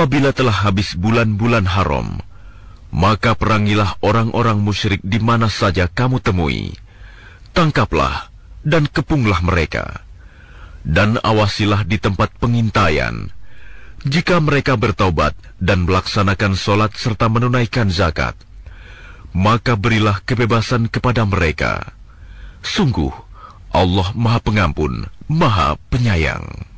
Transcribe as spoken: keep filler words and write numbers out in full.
Apabila telah habis bulan-bulan haram, maka perangilah orang-orang musyrik di mana saja kamu temui. Tangkaplah dan kepunglah mereka. Dan awasilah di tempat pengintaian. Jika mereka bertaubat dan melaksanakan solat serta menunaikan zakat, maka berilah kebebasan kepada mereka. Sungguh, Allah Maha Pengampun, Maha Penyayang.